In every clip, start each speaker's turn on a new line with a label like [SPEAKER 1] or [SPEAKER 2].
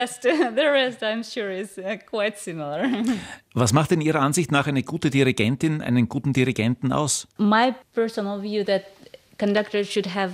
[SPEAKER 1] The rest, I'm sure, is quite similar.
[SPEAKER 2] Was macht denn Ihrer Ansicht nach eine gute Dirigentin, einen guten Dirigenten aus?
[SPEAKER 1] My personal view that conductors should have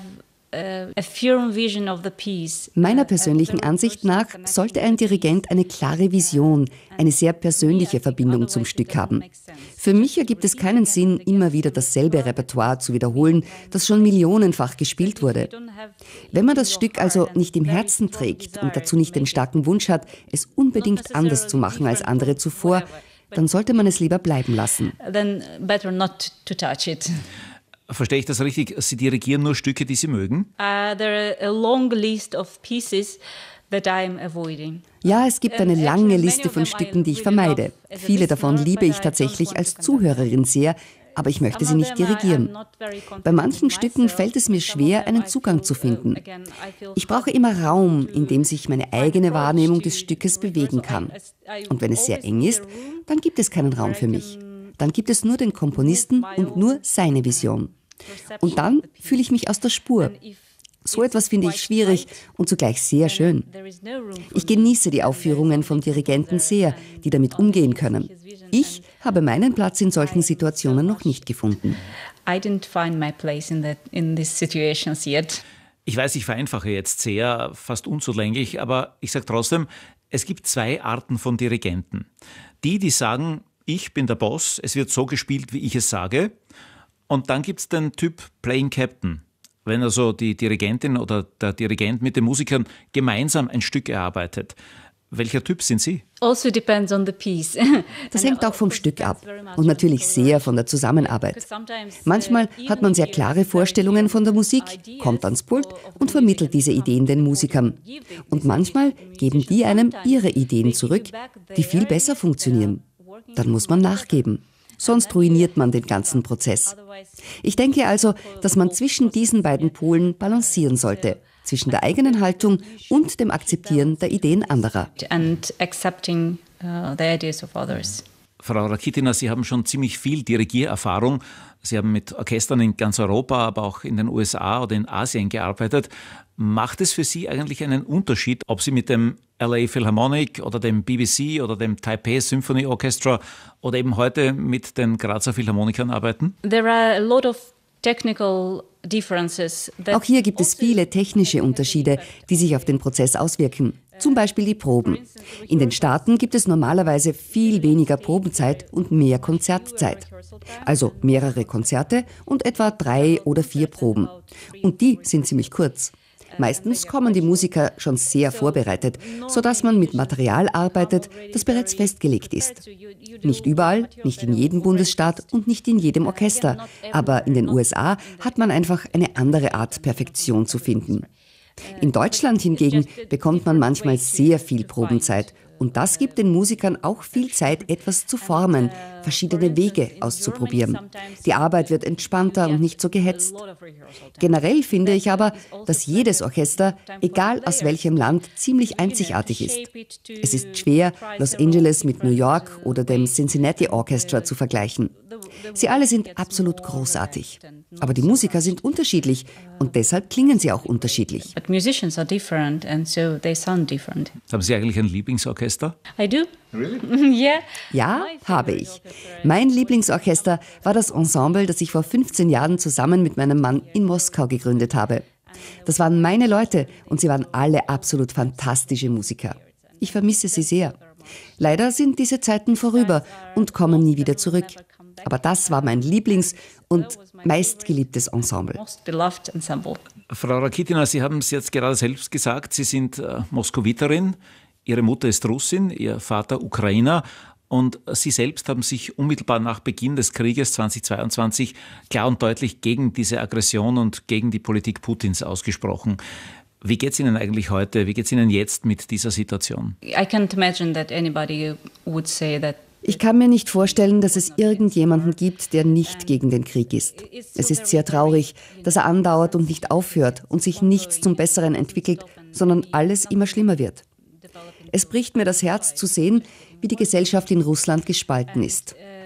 [SPEAKER 1] a firm vision of the piece.
[SPEAKER 3] Meiner persönlichen Ansicht nach sollte ein Dirigent eine klare Vision, eine sehr persönliche Verbindung zum Stück haben. Für mich ergibt es keinen Sinn, immer wieder dasselbe Repertoire zu wiederholen, das schon millionenfach gespielt wurde. Wenn man das Stück also nicht im Herzen trägt und dazu nicht den starken Wunsch hat, es unbedingt anders zu machen als andere zuvor, dann sollte man es lieber bleiben lassen.
[SPEAKER 1] Then better not to touch it.
[SPEAKER 2] Verstehe ich das richtig? Sie dirigieren nur Stücke, die Sie mögen?
[SPEAKER 1] There are a long list of pieces that I'm avoiding.
[SPEAKER 3] Ja, es gibt eine lange Liste von Stücken, die ich vermeide. Viele davon liebe ich tatsächlich als Zuhörerin sehr, aber ich möchte sie nicht dirigieren. Bei manchen Stücken fällt es mir schwer, einen Zugang zu finden. Ich brauche immer Raum, in dem sich meine eigene Wahrnehmung des Stückes bewegen kann. Und wenn es sehr eng ist, dann gibt es keinen Raum für mich. Dann gibt es nur den Komponisten und nur seine Vision. Und dann fühle ich mich aus der Spur. So etwas finde ich schwierig und zugleich sehr schön. Ich genieße die Aufführungen von Dirigenten sehr, die damit umgehen können. Ich habe meinen Platz in solchen Situationen noch nicht gefunden.
[SPEAKER 1] I didn't find my place in these situations yet.
[SPEAKER 2] Ich weiß, ich vereinfache jetzt sehr, fast unzulänglich, aber ich sage trotzdem, es gibt zwei Arten von Dirigenten. Die sagen, ich bin der Boss, es wird so gespielt, wie ich es sage. Und dann gibt es den Typ Playing Captain, wenn also die Dirigentin oder der Dirigent mit den Musikern gemeinsam ein Stück erarbeitet. Welcher Typ sind Sie?
[SPEAKER 1] Also depends on the piece.
[SPEAKER 3] Das hängt auch vom Stück ab und natürlich sehr von der Zusammenarbeit. Manchmal hat man sehr klare Vorstellungen von der Musik, kommt ans Pult und vermittelt diese Ideen den Musikern. Und manchmal geben die einem ihre Ideen zurück, die viel besser funktionieren. Dann muss man nachgeben. Sonst ruiniert man den ganzen Prozess. Ich denke also, dass man zwischen diesen beiden Polen balancieren sollte. Zwischen der eigenen Haltung und dem Akzeptieren der Ideen anderer.
[SPEAKER 1] And accepting the ideas of others.
[SPEAKER 2] Frau Rakitina, Sie haben schon ziemlich viel Dirigiererfahrung. Sie haben mit Orchestern in ganz Europa, aber auch in den USA oder in Asien gearbeitet. Macht es für Sie eigentlich einen Unterschied, ob Sie mit dem LA Philharmonic oder dem BBC oder dem Taipei Symphony Orchestra oder eben heute mit den Grazer Philharmonikern arbeiten?
[SPEAKER 1] There are a lot of technical differences.
[SPEAKER 3] Auch hier gibt es viele technische Unterschiede, die sich auf den Prozess auswirken. Zum Beispiel die Proben. In den Staaten gibt es normalerweise viel weniger Probenzeit und mehr Konzertzeit. Also mehrere Konzerte und etwa 3 oder 4 Proben. Und die sind ziemlich kurz. Meistens kommen die Musiker schon sehr vorbereitet, sodass man mit Material arbeitet, das bereits festgelegt ist. Nicht überall, nicht in jedem Bundesstaat und nicht in jedem Orchester, aber in den USA hat man einfach eine andere Art, Perfektion zu finden. In Deutschland hingegen bekommt man manchmal sehr viel Probenzeit. Und das gibt den Musikern auch viel Zeit, etwas zu formen, verschiedene Wege auszuprobieren. Die Arbeit wird entspannter und nicht so gehetzt. Generell finde ich aber, dass jedes Orchester, egal aus welchem Land, ziemlich einzigartig ist. Es ist schwer, Los Angeles mit New York oder dem Cincinnati Orchestra zu vergleichen. Sie alle sind absolut großartig. Aber die Musiker sind unterschiedlich und deshalb klingen sie auch unterschiedlich.
[SPEAKER 1] But musicians are different and so they sound different.
[SPEAKER 2] Haben Sie eigentlich ein Lieblingsorchester?
[SPEAKER 1] I do.
[SPEAKER 2] Really?
[SPEAKER 1] Yeah.
[SPEAKER 3] Ja, habe ich. Mein Lieblingsorchester war das Ensemble, das ich vor 15 Jahren zusammen mit meinem Mann in Moskau gegründet habe. Das waren meine Leute und sie waren alle absolut fantastische Musiker. Ich vermisse sie sehr. Leider sind diese Zeiten vorüber und kommen nie wieder zurück. Aber das war mein Lieblings- und meistgeliebtes Ensemble.
[SPEAKER 1] Most beloved ensemble.
[SPEAKER 2] Frau Rakitina, Sie haben es jetzt gerade selbst gesagt, Sie sind Moskowiterin, Ihre Mutter ist Russin, Ihr Vater Ukrainer und Sie selbst haben sich unmittelbar nach Beginn des Krieges 2022 klar und deutlich gegen diese Aggression und gegen die Politik Putins ausgesprochen. Wie geht es Ihnen eigentlich heute? Wie geht es Ihnen jetzt mit dieser Situation?
[SPEAKER 1] I can't imagine that anybody would say that.
[SPEAKER 3] Ich kann mir nicht vorstellen, dass es irgendjemanden gibt, der nicht gegen den Krieg ist. Es ist sehr traurig, dass er andauert und nicht aufhört und sich nichts zum Besseren entwickelt, sondern alles immer schlimmer wird. Es bricht mir das Herz zu sehen, wie die Gesellschaft in Russland gespalten ist.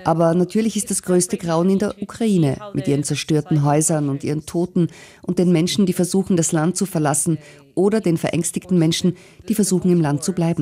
[SPEAKER 3] Aber natürlich ist das größte Grauen in der Ukraine, mit ihren zerstörten Häusern und ihren Toten und den Menschen, die versuchen, das Land zu verlassen, oder den verängstigten Menschen, die versuchen, im Land zu bleiben.